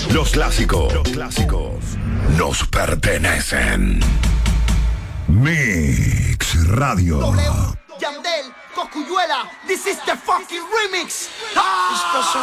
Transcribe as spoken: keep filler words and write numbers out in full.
Los clásicos. Los clásicos nos pertenecen. Mix Radio. W, Yandel, Cosculluela, this is the fucking remix. Ah!